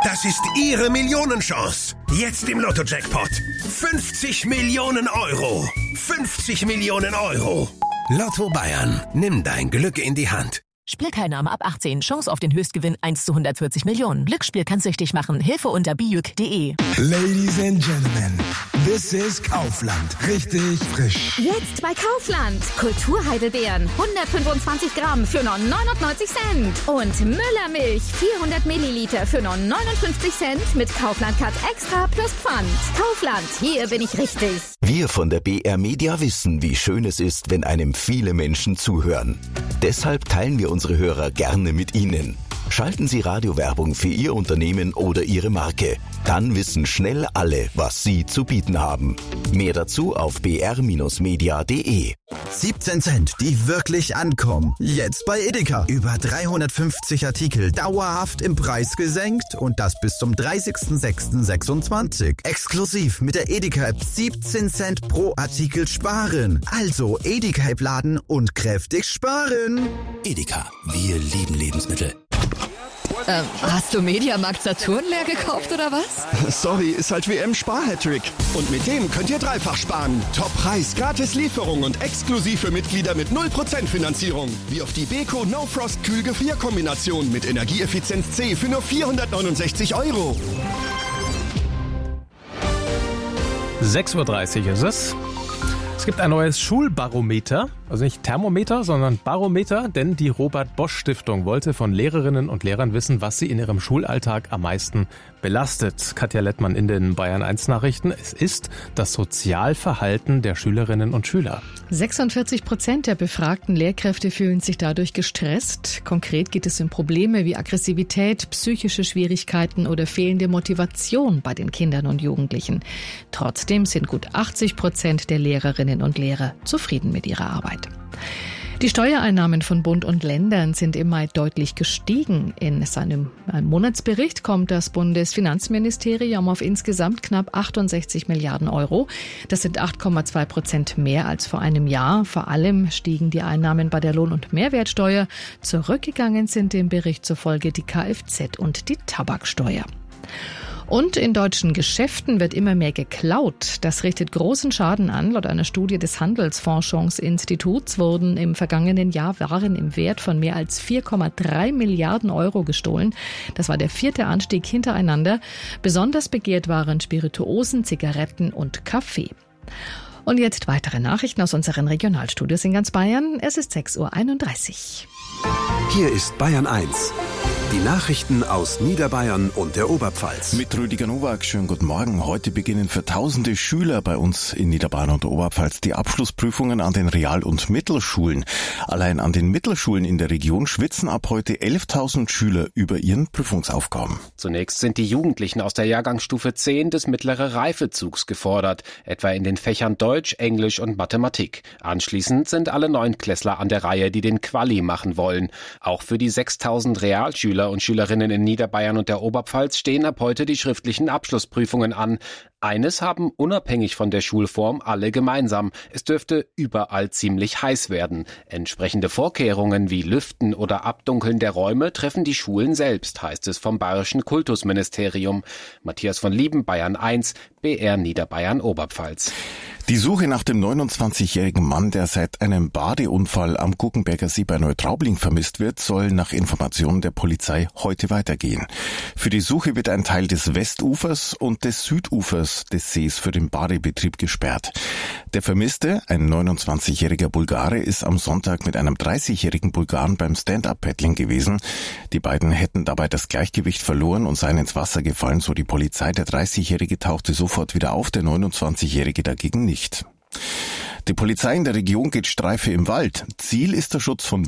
Das ist Ihre Millionenchance. Jetzt im Lotto-Jackpot. 50 Millionen Euro. 50 Millionen Euro. Lotto Bayern. Nimm dein Glück in die Hand. Spielteilnahme ab 18. Chance auf den Höchstgewinn 1 zu 140 Millionen. Glücksspiel kann süchtig machen. Hilfe unter bijuk.de. Ladies and Gentlemen, this is Kaufland. Richtig frisch. Jetzt bei Kaufland. Kulturheidelbeeren 125 Gramm für nur 99 Cent. Und Müllermilch 400 Milliliter für nur 59 Cent mit Kaufland Cut Extra plus Pfand. Kaufland, hier bin ich richtig. Wir von der BR Media wissen, wie schön es ist, wenn einem viele Menschen zuhören. Deshalb teilen wir unsere Hörer gerne mit Ihnen. Schalten Sie Radiowerbung für Ihr Unternehmen oder Ihre Marke. Dann wissen schnell alle, was Sie zu bieten haben. Mehr dazu auf br-media.de. 17 Cent, die wirklich ankommen. Jetzt bei Edeka. Über 350 Artikel dauerhaft im Preis gesenkt und das bis zum 30.06.26. Exklusiv mit der Edeka-App 17 Cent pro Artikel sparen. Also Edeka-App laden und kräftig sparen. Edeka, wir lieben Lebensmittel. Hast du Mediamarkt Saturn leer gekauft oder was? Sorry, ist halt WM-Spar-Hattrick. Und mit dem könnt ihr dreifach sparen. Top-Preis, gratis Lieferung und exklusiv für Mitglieder mit 0% Finanzierung. Wie auf die Beko No Frost Kühl-Gefrier-Kombination mit Energieeffizienz C für nur 469 €. 6:30 Uhr ist es. Es gibt ein neues Schulbarometer, also nicht Thermometer, sondern Barometer, denn die Robert-Bosch-Stiftung wollte von Lehrerinnen und Lehrern wissen, was sie in ihrem Schulalltag am meisten belastet. Katja Lettmann in den Bayern 1 Nachrichten. Es ist das Sozialverhalten der Schülerinnen und Schüler. 46% der befragten Lehrkräfte fühlen sich dadurch gestresst. Konkret geht es um Probleme wie Aggressivität, psychische Schwierigkeiten oder fehlende Motivation bei den Kindern und Jugendlichen. Trotzdem sind gut 80% der Lehrerinnen und Lehrer zufrieden mit ihrer Arbeit. Die Steuereinnahmen von Bund und Ländern sind im Mai deutlich gestiegen. In seinem Monatsbericht kommt das Bundesfinanzministerium auf insgesamt knapp 68 Milliarden Euro. Das sind 8,2% mehr als vor einem Jahr. Vor allem stiegen die Einnahmen bei der Lohn- und Mehrwertsteuer. Zurückgegangen sind dem Bericht zufolge die Kfz- und die Tabaksteuer. Und in deutschen Geschäften wird immer mehr geklaut. Das richtet großen Schaden an. Laut einer Studie des Handelsforschungsinstituts wurden im vergangenen Jahr Waren im Wert von mehr als 4,3 Milliarden Euro gestohlen. Das war der 4. Anstieg hintereinander. Besonders begehrt waren Spirituosen, Zigaretten und Kaffee. Und jetzt weitere Nachrichten aus unseren Regionalstudios in ganz Bayern. Es ist 6:31 Uhr. Hier ist Bayern 1. Die Nachrichten aus Niederbayern und der Oberpfalz. Mit Rüdiger Nowak, schönen guten Morgen. Heute beginnen für tausende Schüler bei uns in Niederbayern und der Oberpfalz die Abschlussprüfungen an den Real- und Mittelschulen. Allein an den Mittelschulen in der Region schwitzen ab heute 11.000 Schüler über ihren Prüfungsaufgaben. Zunächst sind die Jugendlichen aus der Jahrgangsstufe 10 des mittleren Reifezugs gefordert, etwa in den Fächern Deutsch, Englisch und Mathematik. Anschließend sind alle Neunklässler an der Reihe, die den Quali machen wollen. Auch für die 6.000 Realschüler und Schülerinnen in Niederbayern und der Oberpfalz stehen ab heute die schriftlichen Abschlussprüfungen an. Eines haben unabhängig von der Schulform alle gemeinsam. Es dürfte überall ziemlich heiß werden. Entsprechende Vorkehrungen wie Lüften oder Abdunkeln der Räume treffen die Schulen selbst, heißt es vom Bayerischen Kultusministerium. Matthias von Lieben, Bayern 1, BR Niederbayern Oberpfalz. Die Suche nach dem 29-jährigen Mann, der seit einem Badeunfall am Guggenberger See bei Neutraubling vermisst wird, soll nach Informationen der Polizei heute weitergehen. Für die Suche wird ein Teil des Westufers und des Südufers des Sees für den Badebetrieb gesperrt. Der Vermisste, ein 29-jähriger Bulgare, ist am Sonntag mit einem 30-jährigen Bulgaren beim Stand-Up-Paddling gewesen. Die beiden hätten dabei das Gleichgewicht verloren und seien ins Wasser gefallen, so die Polizei. Der 30-jährige tauchte sofort wieder auf, der 29-jährige dagegen nicht. Die Polizei in der Region geht Streife im Wald. Ziel ist der Schutz von